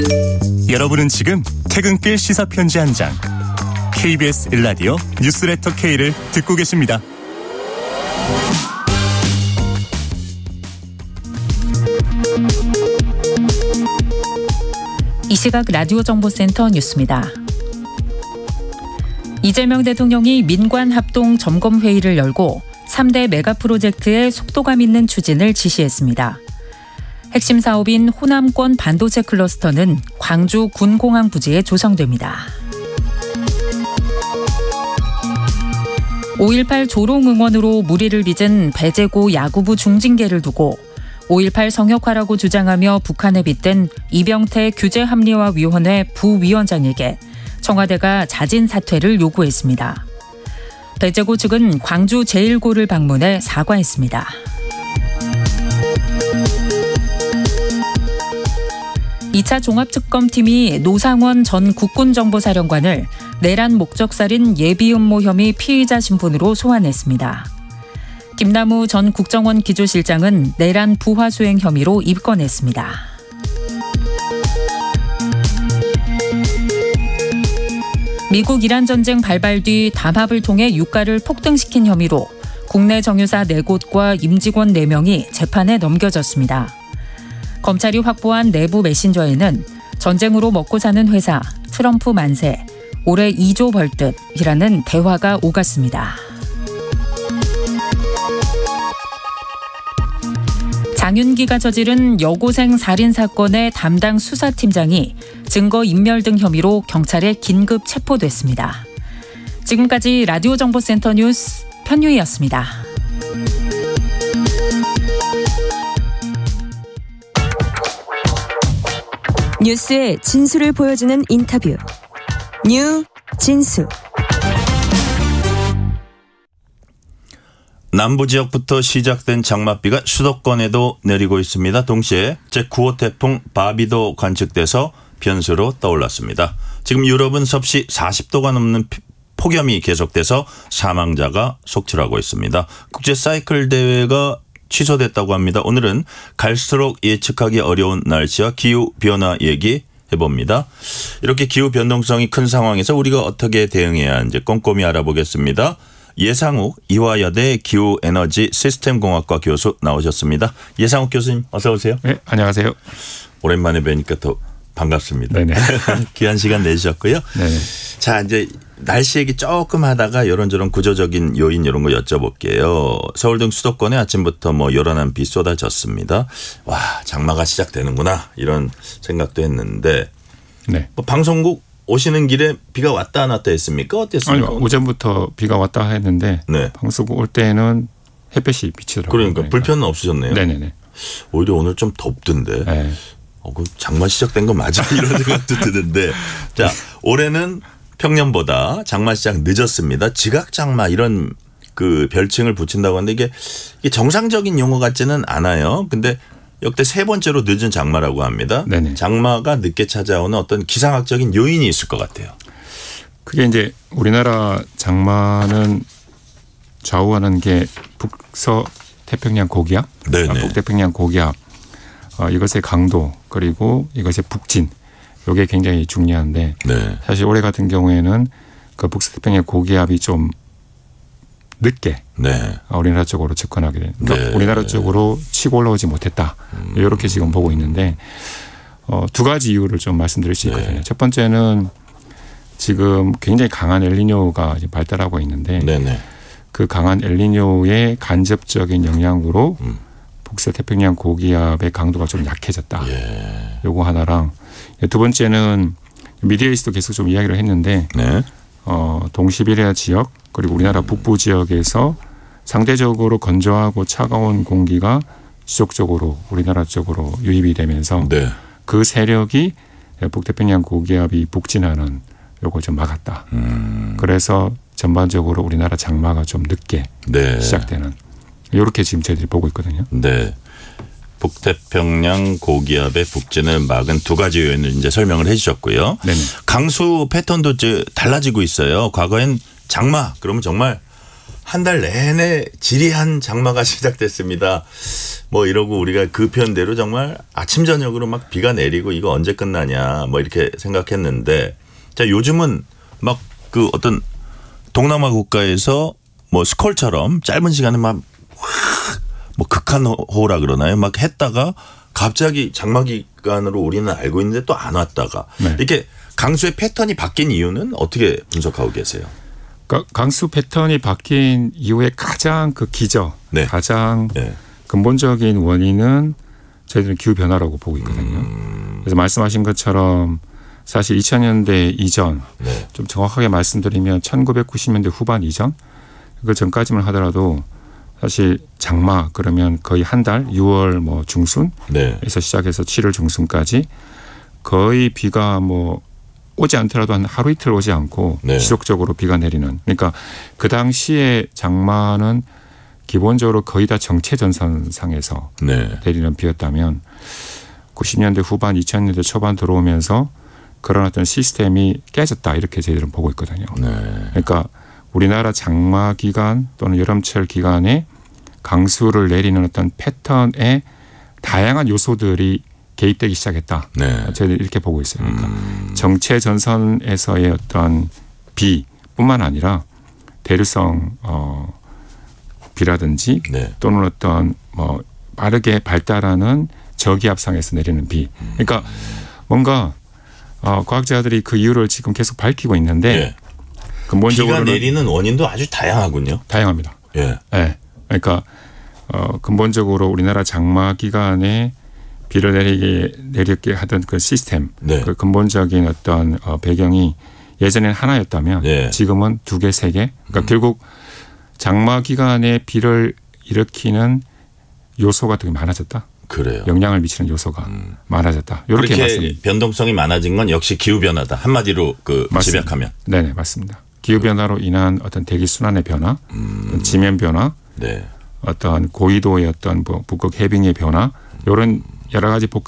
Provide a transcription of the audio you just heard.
여러분은 지금 퇴근길 시사편지 한 장 KBS 1라디오 뉴스레터 K를 듣고 계십니다. 이 시각 라디오 정보센터 뉴스입니다. 이재명 대통령이 민관합동 점검회의를 열고 3대 메가 프로젝트의 속도감 있는 추진을 지시했습니다. 핵심 사업인 호남권 반도체 클러스터는 광주 군공항 부지에 조성됩니다. 5.18 조롱응원으로 무리를 빚은 배제고 야구부 중징계를 두고 5.18 성역화라고 주장하며 북한에 빗댄 이병태 규제합리화위원회 부위원장에게 청와대가 자진 사퇴를 요구했습니다. 배제고 측은 광주 제1고를 방문해 사과했습니다. (2차) 종합특검팀이 노상원 전 국군정보사령관을 내란 목적살인 예비음모 혐의 피의자 신분으로 소환했습니다. 김남우 전 국정원 기조실장은 내란 부하수행 혐의로 입건했습니다. 미국-이란 전쟁 발발 뒤 담합을 통해 유가를 폭등시킨 혐의로 국내 정유사 4곳과 임직원 4명이 재판에 넘겨졌습니다. 검찰이 확보한 내부 메신저에는 전쟁으로 먹고 사는 회사, 트럼프 만세, 올해 2조 벌 듯이라는 대화가 오갔습니다. 장윤기가 저지른 여고생 살인 사건의 담당 수사팀장이 증거인멸 등 혐의로 경찰에 긴급 체포됐습니다. 지금까지 라디오 정보센터 뉴스 편유희였습니다. 뉴스의 진수를 보여주는 인터뷰. 뉴 진수. 남부 지역부터 시작된 장맛비가 수도권에도 내리고 있습니다. 동시에 제9호 태풍 바비도 관측돼서 변수로 떠올랐습니다. 지금 유럽은 섭씨 40도가 넘는 폭염이 계속돼서 사망자가 속출하고 있습니다. 국제 사이클 대회가 취소됐다고 합니다. 오늘은 갈수록 예측하기 어려운 날씨와 기후 변화 얘기 해봅니다. 이렇게 기후 변동성이 큰 상황에서 우리가 어떻게 대응해야 하는지 꼼꼼히 알아보겠습니다. 예상욱 이화여대 기후에너지 시스템공학과 교수 나오셨습니다. 예상욱 교수님 어서 오세요. 네, 안녕하세요. 오랜만에 뵈니까 더 반갑습니다. 네네. 귀한 시간 내주셨고요. 네네. 자, 이제 날씨 얘기 조금 하다가 이런저런 구조적인 요인 이런 거 여쭤볼게요. 서울 등 수도권에 아침부터 요란한 비 쏟아졌습니다. 와, 장마가 시작되는구나 이런 생각도 했는데 네. 방송국 오시는 길에 비가 왔다 안 왔다 했습니까? 어땠습니까? 아니요, 오전부터 비가 왔다 했는데 네. 방송국 올 때는 햇볕이 비치더라고요. 그러니까 불편은 없으셨네요. 네네네. 오히려 오늘 좀 덥던데. 네. 그 장마 시작된 거 맞아? 이런 생각도 드는데. 자, 올해는 평년보다 장마 시작 늦었습니다. 지각 장마 이런 그 별칭을 붙인다고 하는데 이게 정상적인 용어 같지는 않아요. 근데 역대 3번째로 늦은 장마라고 합니다. 네네. 장마가 늦게 찾아오는 어떤 기상학적인 요인이 있을 것 같아요. 그게 이제 우리나라 장마는 좌우하는 게 북서 태평양 고기압, 네네. 북태평양 고기압, 이것의 강도 그리고 이것의 북진, 이게 굉장히 중요한데 네. 사실 올해 같은 경우에는 그 북서태평양 고기압이 좀 늦게 네. 우리나라 쪽으로 접근하게 된. 그러니까 네. 우리나라 쪽으로 치고 올라오지 못했다. 이렇게 지금 보고 있는데 2가지 이유를 좀 말씀드릴 수 있거든요. 네. 첫 번째는 지금 굉장히 강한 엘니뇨가 발달하고 있는데 네네. 그 강한 엘니뇨의 간접적인 영향으로 북서태평양 고기압의 강도가 좀 약해졌다. 예. 요거 하나랑 두 번째는 미디어에서도 계속 좀 이야기를 했는데 네. 동시베리아 지역 그리고 우리나라 북부 지역에서 상대적으로 건조하고 차가운 공기가 지속적으로 우리나라 쪽으로 유입이 되면서 네. 그 세력이 북태평양 고기압이 북진하는 요걸 좀 막았다. 그래서 전반적으로 우리나라 장마가 좀 늦게 네. 시작되는 이렇게 지금 저희들이 보고 있거든요. 네. 북태평양 고기압의 북진을 막은 2가지 요인을 이제 설명을 해 주셨고요. 네네. 강수 패턴도 달라지고 있어요. 과거엔 장마 그러면 정말 한 달 내내 지리한 장마가 시작됐습니다. 뭐 이러고 우리가 그 표현대로 정말 아침 저녁으로 막 비가 내리고 이거 언제 끝나냐 뭐 이렇게 생각했는데 자 요즘은 막 그 어떤 동남아 국가에서 뭐 스콜처럼 짧은 시간에 막 뭐 극한호라 그러나요? 막 했다가 갑자기 장마 기간으로 우리는 알고 있는데 또 안 왔다가 네. 이렇게 강수의 패턴이 바뀐 이유는 어떻게 분석하고 계세요? 그러니까 강수 패턴이 바뀐 이후에 가장 그 기저, 네. 가장 네. 근본적인 원인은 저희들은 기후 변화라고 보고 있거든요. 그래서 말씀하신 것처럼 사실 2000년대 이전, 네. 좀 정확하게 말씀드리면 1990년대 후반 이전, 그 전까지만 하더라도 사실 장마 그러면 거의 한 달, 6월 뭐 중순에서 네. 시작해서 7월 중순까지 거의 비가 뭐 오지 않더라도 한 하루 이틀 오지 않고 네. 지속적으로 비가 내리는. 그러니까 그 당시에 장마는 기본적으로 거의 다 정체전선상에서 네. 내리는 비였다면 90년대 후반 2000년대 초반 들어오면서 그런 어떤 시스템이 깨졌다 이렇게 저희들은 보고 있거든요. 네. 그러니까 우리나라 장마 기간 또는 여름철 기간에 강수를 내리는 어떤 패턴에 다양한 요소들이 개입되기 시작했다. 네. 저희들이 이렇게 보고 있어요. 그러니까 정체 전선에서의 어떤 비뿐만 아니라 대류성 비라든지 네. 또는 어떤 뭐 빠르게 발달하는 저기압상에서 내리는 비. 그러니까 뭔가 과학자들이 그 이유를 지금 계속 밝히고 있는데 네. 비가 근본적으로는 내리는 원인도 아주 다양하군요. 다양합니다. 예. 네. 그러니까 근본적으로 우리나라 장마 기간에 비를 내리게 하던 그 시스템, 네. 그 근본적인 어떤 배경이 예전에는 하나였다면 네. 지금은 2개, 3개. 그러니까 결국 장마 기간에 비를 일으키는 요소가 되게 많아졌다. 그래요. 영향을 미치는 요소가 많아졌다. 이렇게 그렇게 말씀드립니다. 변동성이 많아진 건 역시 기후 변화다. 한마디로 그 맞습니다. 집약하면. 네네 맞습니다. 기후 변화로 인한 어떤 대기 순환의 변화, 지면 변화, 네. 어떤 고위도의 어떤 뭐 북극 해빙의 변화 이런 여러 가지